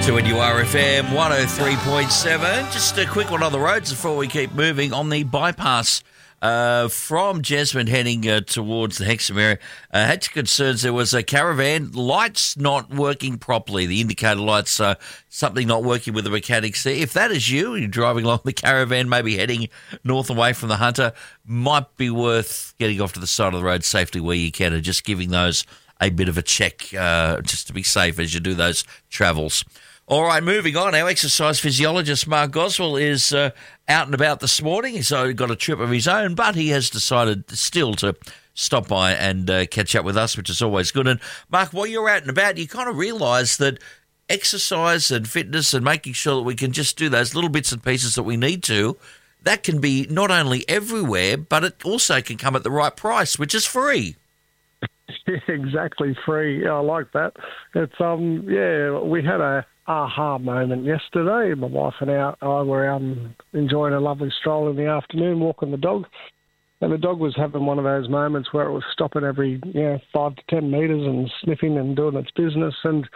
2NURFM 103.7. Just a quick one on the roads before we keep moving. On the bypass from Jesmond heading towards the Hexham area, had some concerns. There was a caravan, lights not working properly. The indicator lights, something not working with the mechanics there. If that is you, you're driving along the caravan, maybe heading north away from the Hunter, might be worth getting off to the side of the road safely where you can and just giving those a bit of a check just to be safe as you do those travels. All right, moving on. Our exercise physiologist, Mark Goswell, is out and about this morning. He's got a trip of his own, but he has decided still to stop by and catch up with us, which is always good. And, Mark, while you're out and about, you kind of realise that exercise and fitness and making sure that we can just do those little bits and pieces that we need to, that can be not only everywhere, but it also can come at the right price, which is free. Exactly, free. I like that. It's we had a aha moment yesterday. My wife and I were out enjoying a lovely stroll in the afternoon, walking the dog, and the dog was having one of those moments where it was stopping every 5 to 10 metres and sniffing and doing its business. And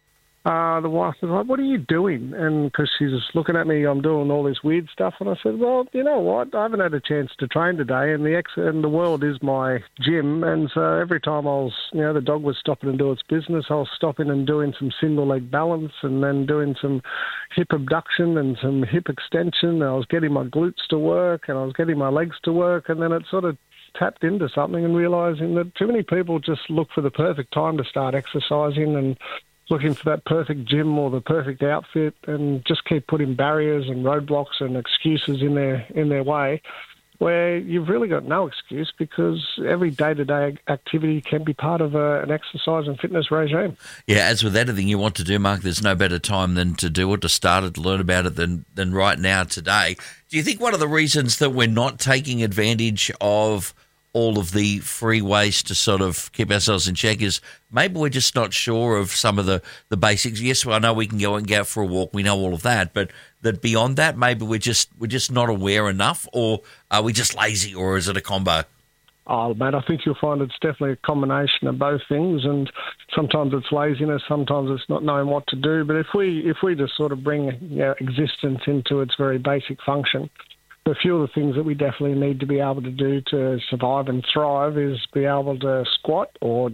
the wife was like, "What are you doing?" And because she's just looking at me, I'm doing all this weird stuff. And I said, "Well, you know what? I haven't had a chance to train today, and the world is my gym. And so every time the dog was stopping and doing its business, I was stopping and doing some single leg balance, and then doing some hip abduction and some hip extension. I was getting my glutes to work, and I was getting my legs to work, and then it sort of tapped into something and realising that too many people just look for the perfect time to start exercising and looking for that perfect gym or the perfect outfit, and just keep putting barriers and roadblocks and excuses in their way, where you've really got no excuse because every day-to-day activity can be part of an exercise and fitness regime. Yeah, as with anything you want to do, Mark, there's no better time than to do it, to start it, to learn about it than right now today. Do you think one of the reasons that we're not taking advantage of all of the free ways to sort of keep ourselves in check is maybe we're just not sure of some of the basics? Yes, I know we can go and go out for a walk. We know all of that. But that beyond that, maybe we're just not aware enough, or are we just lazy, or is it a combo? Oh, mate, I think you'll find it's definitely a combination of both things, and sometimes it's laziness, sometimes it's not knowing what to do. But if we just sort of bring existence into its very basic function, a few of the things that we definitely need to be able to do to survive and thrive is be able to squat, or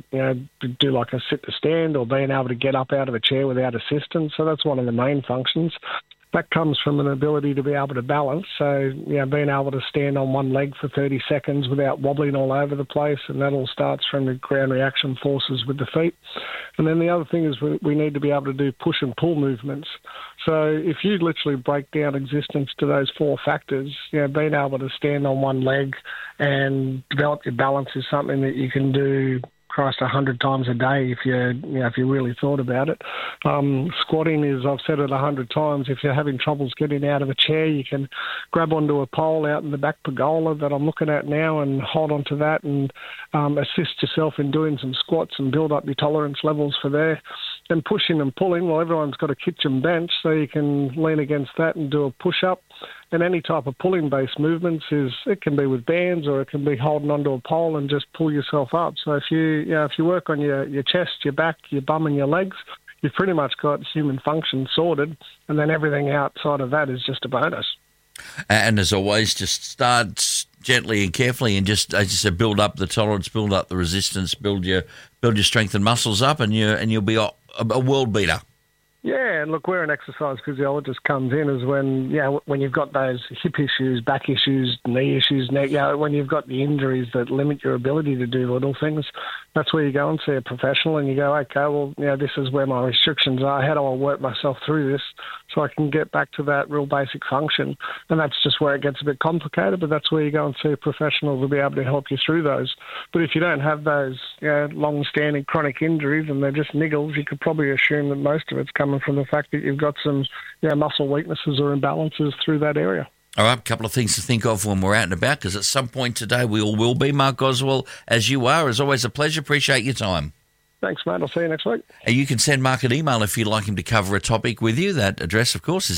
do like a sit to stand, or being able to get up out of a chair without assistance. So that's one of the main functions. That comes from an ability to be able to balance. So, being able to stand on one leg for 30 seconds without wobbling all over the place, and that all starts from the ground reaction forces with the feet. And then the other thing is we need to be able to do push and pull movements. So if you literally break down existence to those four factors, being able to stand on one leg and develop your balance is something that you can do 100 times a day if you really thought about it. Squatting is, I've said it 100 times, if you're having troubles getting out of a chair, you can grab onto a pole out in the back pergola that I'm looking at now and hold onto that and assist yourself in doing some squats and build up your tolerance levels for there. And pushing and pulling, well, everyone's got a kitchen bench, so you can lean against that and do a push-up. And any type of pulling-based movements it can be with bands, or it can be holding onto a pole and just pull yourself up. So if you work on your chest, your back, your bum and your legs, you've pretty much got human function sorted, and then everything outside of that is just a bonus. And as always, just start gently and carefully, and just, as you said, build up the tolerance, build up the resistance, build your strength and muscles up, and you'll be a world beater. Yeah, and look, where an exercise physiologist comes in is when you've got those hip issues, back issues, knee issues, when you've got the injuries that limit your ability to do little things, that's where you go and see a professional and you go, okay, well, this is where my restrictions are. How do I work myself through this so I can get back to that real basic function? And that's just where it gets a bit complicated, but that's where you go and see a professional to be able to help you through those. But if you don't have those long-standing chronic injuries and they're just niggles, you could probably assume that most of it's coming from the fact that you've got some muscle weaknesses or imbalances through that area. All right, a couple of things to think of when we're out and about, because at some point today we all will be. Mark Goswell, as you are, as always, a pleasure. Appreciate your time. Thanks, mate. I'll see you next week. And you can send Mark an email if you'd like him to cover a topic with you. That address, of course, is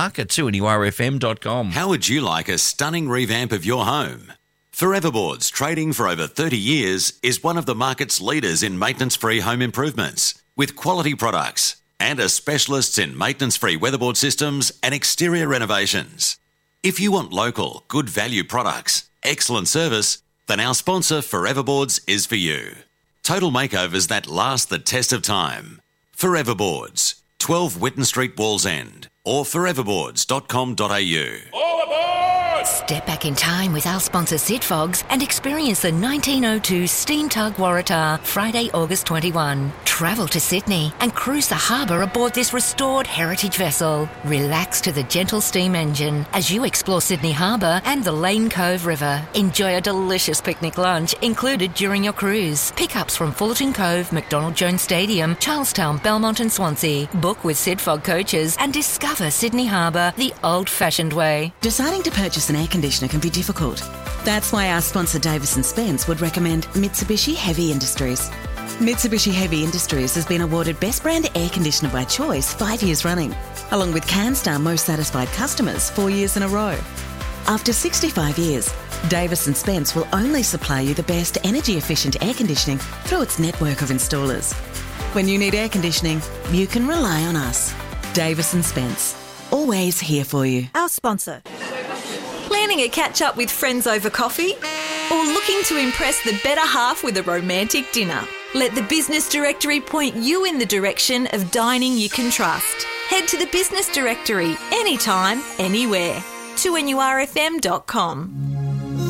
askmark@2NURFM.com. How would you like a stunning revamp of your home? Foreverboards, trading for over 30 years, is one of the market's leaders in maintenance-free home improvements. With quality products, and are specialists in maintenance-free weatherboard systems and exterior renovations. If you want local, good value products, excellent service, then our sponsor Forever Boards is for you. Total makeovers that last the test of time. Forever Boards, 12 Whitton Street, Wallsend, or foreverboards.com.au. All aboard! Step back in time with our sponsor Sid Fogs and experience the 1902 Steam Tug Waratah, Friday, August 21. Travel to Sydney and cruise the harbour aboard this restored heritage vessel. Relax to the gentle steam engine as you explore Sydney Harbour and the Lane Cove River. Enjoy a delicious picnic lunch included during your cruise. Pickups from Fullerton Cove, McDonald Jones Stadium, Charlestown, Belmont and Swansea. Book with Sid Fog Coaches and discover Sydney Harbour the old-fashioned way. Deciding to purchase an air conditioner can be difficult. That's why our sponsor Davis & Spence would recommend Mitsubishi Heavy Industries. Mitsubishi Heavy Industries has been awarded Best Brand Air Conditioner by Choice 5 years running, along with CanStar Most Satisfied Customers 4 years in a row. After 65 years, Davis & Spence will only supply you the best energy-efficient air conditioning through its network of installers. When you need air conditioning, you can rely on us. Davis & Spence, always here for you. Our sponsor. Planning a catch-up with friends over coffee? Or looking to impress the better half with a romantic dinner? Let the Business Directory point you in the direction of dining you can trust. Head to the Business Directory anytime, anywhere. 2NURFM.com.